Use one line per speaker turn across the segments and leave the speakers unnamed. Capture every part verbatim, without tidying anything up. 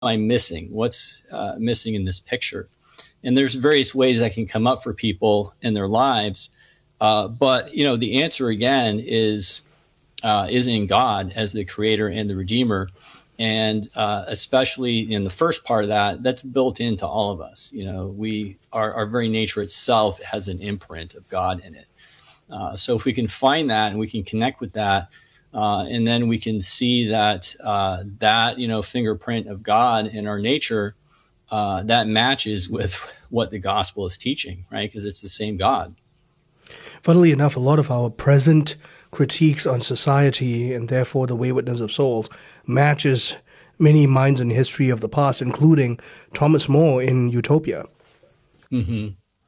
I missing? What's uh, missing in this picture? And there's various ways that can come up for people in their lives. Uh, but, you know, the answer again is, uh, is in God as the creator and the redeemer. And uh, especially in the first part of that, that's built into all of us. You know, we, our, our very nature itself has an imprint of God in it. Uh, so if we can find that and we can connect with that, uh, and then we can see that, uh, that, you know, fingerprint of God in our nature, uh, that matches with what the gospel is teaching, right? Because it's the same God.
Funnily enough, a lot of our present critiques on society and therefore the waywardness of souls matches many minds in history of the past, including Thomas More in Utopia.
Mm-hmm.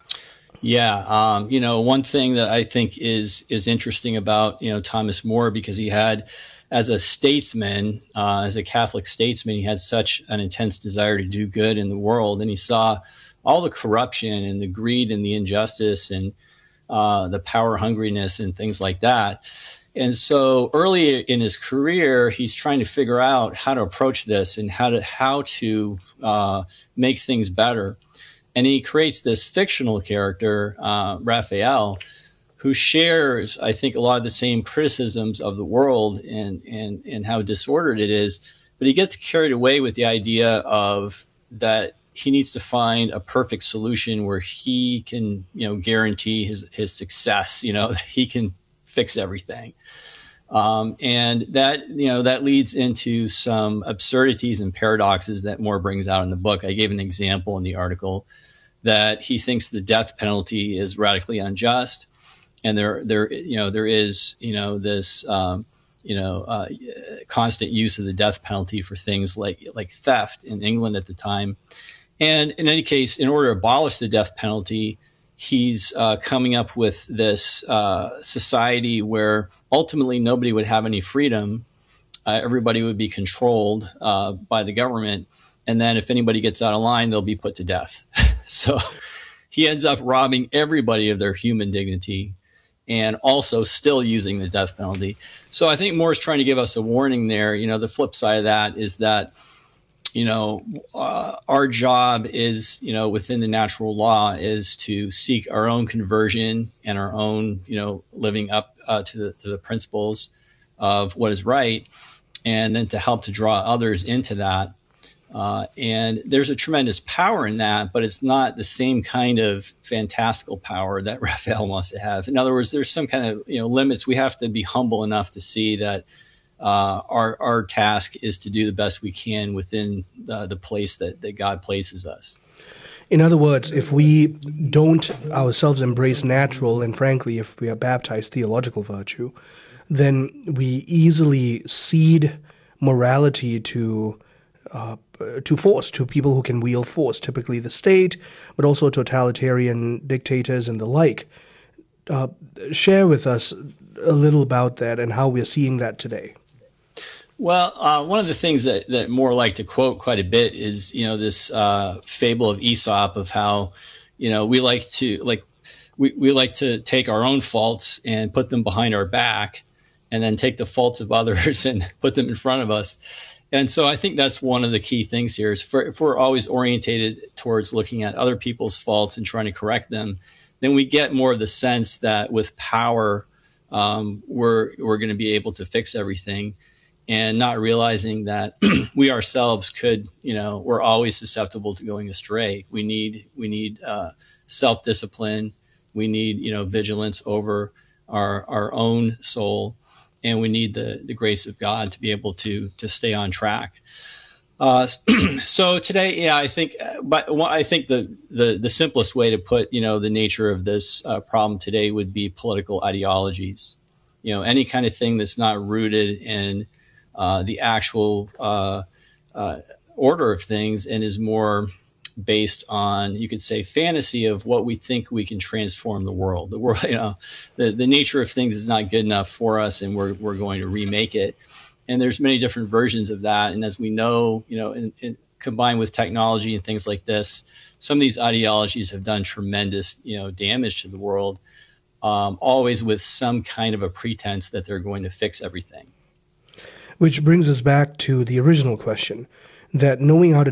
Yeah, um, you know, one thing that I think is is interesting about, you know, Thomas More, because he had, as a statesman, uh, as a Catholic statesman, he had such an intense desire to do good in the world, and he saw all the corruption and the greed and the injustice and uh, the power hungriness and things like that. And so early in his career, he's trying to figure out how to approach this and how to how to uh, make things better. And he creates this fictional character, uh, Raphael, who shares, I think, a lot of the same criticisms of the world and, and, and how disordered it is. But he gets carried away with the idea of that he needs to find a perfect solution where he can, you know, guarantee his, his success, you know, that he can fix everything. Um, and that, you know, that leads into some absurdities and paradoxes that More brings out in the book. I gave an example in the article that he thinks the death penalty is radically unjust, and there, there, you know, there is, you know, this, um, you know, uh, constant use of the death penalty for things like like theft in England at the time. And in any case, in order to abolish the death penalty, he's uh, coming up with this uh, society where ultimately nobody would have any freedom. Uh, everybody would be controlled uh, by the government. And then if anybody gets out of line, they'll be put to death. So he ends up robbing everybody of their human dignity and also still using the death penalty. So I think More is trying to give us a warning there. You know, the flip side of that is that, you know, uh, our job is, you know, within the natural law is to seek our own conversion and our own, you know, living up uh, to the to the principles of what is right, and then to help to draw others into that. Uh, and there's a tremendous power in that, but it's not the same kind of fantastical power that Raphael wants to have. In other words, there's some kind of, you know, limits. We have to be humble enough to see that uh, our our task is to do the best we can within the, the place that, that God places us.
In other words, if we don't ourselves embrace natural, and frankly, if we are baptized theological virtue, then we easily cede morality to uh, to force, to people who can wield force, typically the state, but also totalitarian dictators and the like. Uh, share with us a little about that and how we're seeing that today.
Well, uh, one of the things that, that More like to quote quite a bit is, you know, this uh, fable of Aesop of how, you know, we like to like we, we like to take our own faults and put them behind our back, and then take the faults of others and put them in front of us. And so I think that's one of the key things here is for, if we're always orientated towards looking at other people's faults and trying to correct them, then we get more of the sense that with power, um, we're we're going to be able to fix everything, and not realizing that we ourselves could, you know, we're always susceptible to going astray. We need we need uh, self-discipline. We need, you know, vigilance over our our own soul. And we need the, the grace of God to be able to to stay on track. Uh, so today, yeah, I think, but I think the, the the simplest way to put, you know, the nature of this uh, problem today would be political ideologies. You know, any kind of thing that's not rooted in uh, the actual uh, uh, order of things and is more based on, you could say, fantasy of what we think we can transform the world. The world, you know, the, the nature of things is not good enough for us, and we're we're going to remake it. And there's many different versions of that. And as we know, you know, in, in, combined with technology and things like this, some of these ideologies have done tremendous, you know, damage to the world, um, always with some kind of a pretense that they're going to fix everything.
Which brings us back to the original question. that knowing how to